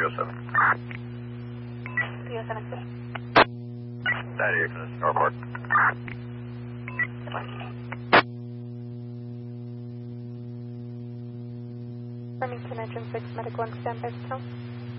307. 307. 98 from the starboard. Remington Engine 6, Medical and Standby Count.